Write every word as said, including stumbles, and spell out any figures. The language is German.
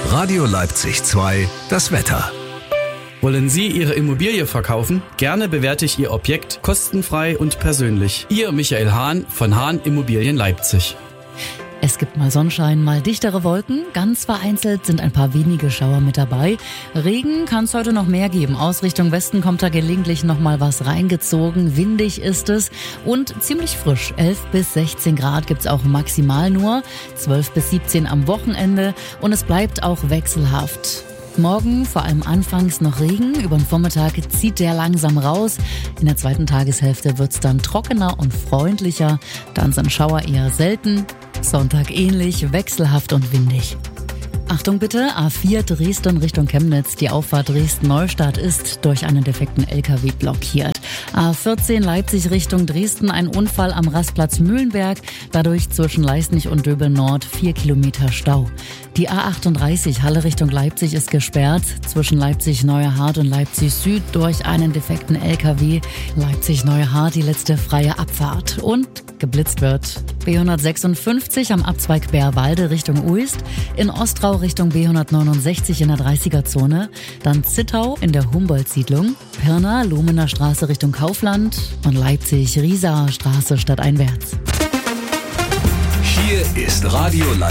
Radio Leipzig zwei, das Wetter. Wollen Sie Ihre Immobilie verkaufen? Gerne bewerte ich Ihr Objekt kostenfrei und persönlich. Ihr Michael Hahn von Hahn Immobilien Leipzig. Es gibt mal Sonnenschein, mal dichtere Wolken. Ganz vereinzelt sind ein paar wenige Schauer mit dabei. Regen kann es heute noch mehr geben. Aus Richtung Westen kommt da gelegentlich noch mal was reingezogen. Windig ist es und ziemlich frisch. elf bis sechzehn Grad gibt's auch maximal nur. zwölf bis siebzehn am Wochenende. Und es bleibt auch wechselhaft. Morgen vor allem anfangs noch Regen, über den Vormittag zieht der langsam raus. In der zweiten Tageshälfte wird's dann trockener und freundlicher. Dann sind Schauer eher selten. Sonntag ähnlich, wechselhaft und windig. Achtung bitte, A vier Dresden Richtung Chemnitz. Die Auffahrt Dresden-Neustadt ist durch einen defekten L K W blockiert. A vierzehn Leipzig Richtung Dresden, ein Unfall am Rastplatz Mühlenberg. Dadurch zwischen Leisnig und Döbel Nord vier Kilometer Stau. Die A achtunddreißig Halle Richtung Leipzig ist gesperrt. Zwischen Leipzig-Neuerhardt und Leipzig-Süd durch einen defekten L K W. Leipzig-Neuerhardt die letzte freie Abfahrt. Und geblitzt wird. B hundertsechsundfünfzig am Abzweig Bärwalde Richtung Uist. In Ostrau Richtung B hundertneunundsechzig in der dreißiger-Zone. Dann Zittau in der Humboldt-Siedlung. Pirna, Lumener Straße Richtung Kaufland. Und Leipzig, Rieser Straße stadteinwärts. Hier ist Radio Leipzig.